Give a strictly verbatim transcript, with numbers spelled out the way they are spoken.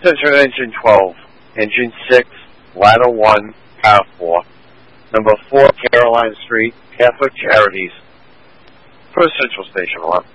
Central Engine twelve, Engine six, Ladder one, Power four, number four Caroline Street, Catholic Charities, First Central Station one.